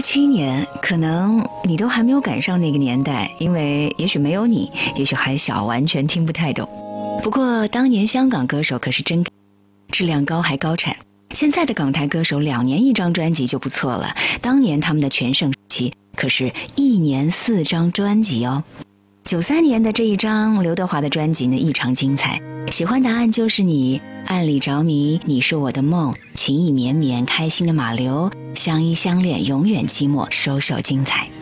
1987年，可能你都还没有赶上那个年代，因为也许没有你，也许还小，完全听不太懂。不过当年香港歌手可是真质量高还高产，现在的港台歌手2年1张专辑就不错了，当年他们的全盛期可是1年4张专辑哦。93年的这一张刘德华的专辑呢，异常精彩。喜欢答案就是你，暗里着迷，你是我的梦，情意绵绵，开心的马流，相依相恋，永远寂寞，首首精彩。